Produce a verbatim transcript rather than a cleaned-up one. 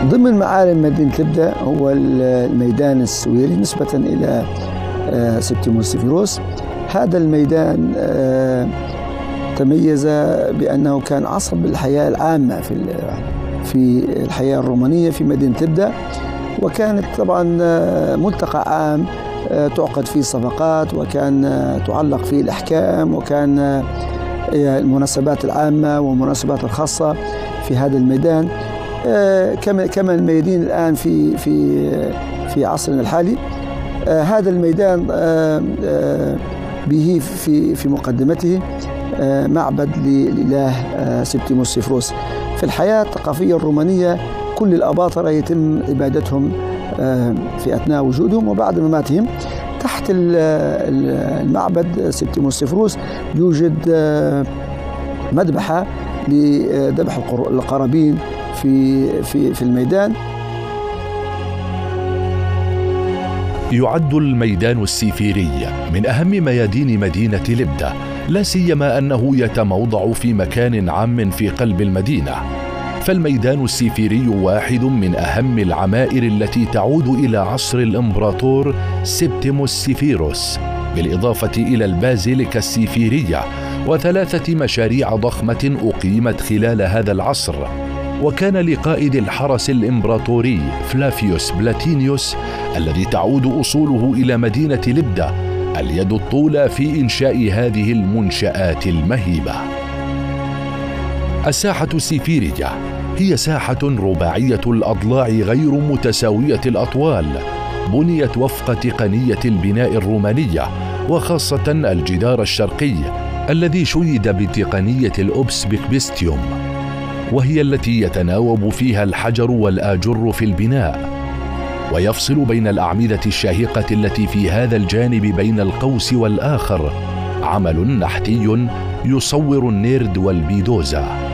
ضمن معالم مدينة لبدة هو الميدان السويري نسبة إلى سبتيموس سيفيروس. هذا الميدان تميز بأنه كان عصب الحياة العامة في في الحياة الرومانية في مدينة لبدة، وكانت طبعا ملتقى عام تعقد فيه الصفقات، وكان تعلق فيه الأحكام، وكان المناسبات العامة والمناسبات الخاصة في هذا الميدان، كما كما الميادين الآن في في في عصرنا الحالي. هذا الميدان به في في مقدمته معبد للإله سبتيموس سيفروس. في الحياة الثقافية الرومانية كل الأباطرة يتم عبادتهم في أثناء وجودهم وبعد مماتهم. تحت المعبد سبتيموس سيفروس يوجد مذبحة لذبح القرابين في في في الميدان. يعد الميدان السيفيري من أهم ميادين مدينة لبدة، لا سيما أنه يتموضع في مكان عام في قلب المدينة. فالميدان السيفيري واحد من أهم العمائر التي تعود إلى عصر الإمبراطور سبتيموس سيفيروس، بالإضافة إلى البازيليكا السيفيرية وثلاثة مشاريع ضخمة أقيمت خلال هذا العصر. وكان لقائد الحرس الإمبراطوري فلافيوس بلاتينيوس الذي تعود أصوله إلى مدينة لبدة اليد الطولى في إنشاء هذه المنشآت المهيبة. الساحة السيفيرية هي ساحة رباعية الأضلاع غير متساوية الأطوال، بنيت وفق تقنية البناء الرومانية، وخاصة الجدار الشرقي الذي شيد بتقنية الأوبس بيكبستيوم، وهي التي يتناوب فيها الحجر والآجر في البناء، ويفصل بين الأعمدة الشاهقة التي في هذا الجانب بين القوس والآخر عمل نحتي يصور النيرد والبيدوزا.